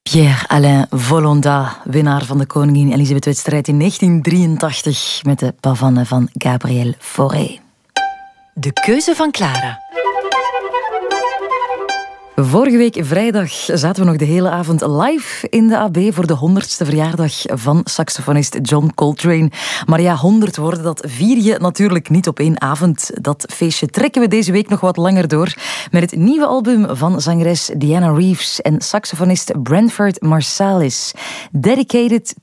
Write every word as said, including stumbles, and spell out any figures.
Pierre-Alain Volonda, winnaar van de Koningin Elisabeth-wedstrijd in negentien drieëntachtig met de Pavane van Gabriel Fauré. De keuze van Clara. Vorige week vrijdag zaten we nog de hele avond live in de A B voor de honderdste verjaardag van saxofonist John Coltrane. Maar ja, honderd woorden, dat vier je natuurlijk niet op één avond. Dat feestje trekken we deze week nog wat langer door met het nieuwe album van zangeres Diana Reeves en saxofonist Branford Marsalis. Dedicated